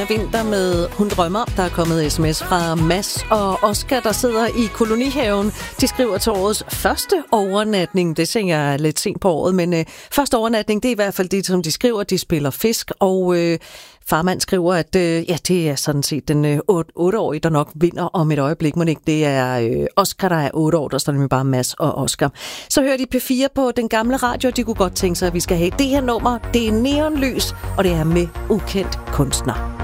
Vinter med Hun drømmer. Der er kommet sms fra Mads og Oscar, der sidder i kolonihaven. De skriver til årets første overnatning. Det tænker jeg lidt sent på året, men første overnatning, det er i hvert fald det, som de skriver. De spiller fisk, og farmand skriver, at det er sådan set den 8-årige, der nok vinder om et øjeblik. Men ikke, det er Oscar, der er 8 år. Der står nemlig bare Mads og Oscar. Så hører de P4 på den gamle radio, og de kunne godt tænke sig, at vi skal have det her nummer. Det er Neonlys, og det er med ukendt kunstner.